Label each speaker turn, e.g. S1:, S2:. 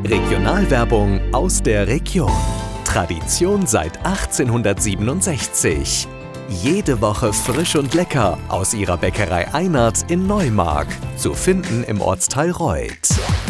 S1: Regionalwerbung aus der Region. Tradition seit 1867. Jede Woche frisch und lecker aus ihrer Bäckerei Einert in Neumark. Zu finden im Ortsteil Reuth.